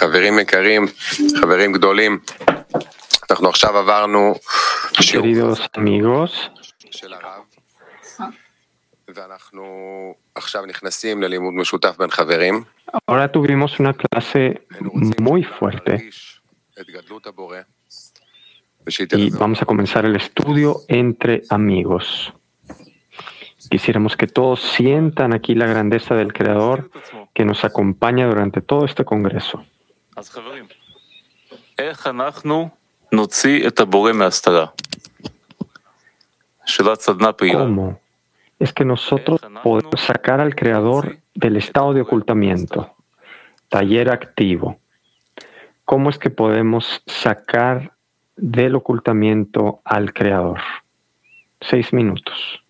חברים יקרים, חברים גדולים, אנחנו עכשיו עברנו שיעור של הרב, ואנחנו עכשיו נכנסים ללימוד משותף בין חברים. Ahora tuvimos una clase muy fuerte y vamos a comenzar el estudio entre amigos. Quisiéramos que todos sientan aquí la grandeza del Creador que nos acompaña durante todo este congreso. ¿Cómo es que nosotros podemos sacar al Creador del estado de ocultamiento? Taller activo. ¿Cómo es que podemos sacar del ocultamiento al Creador? 6 minutos.